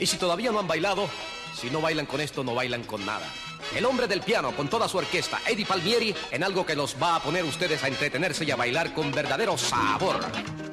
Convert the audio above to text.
Y si todavía no han bailado, si no bailan con esto, no bailan con nada. El hombre del piano con toda su orquesta, Eddie Palmieri, en algo que los va a poner ustedes a entretenerse y a bailar con verdadero sabor.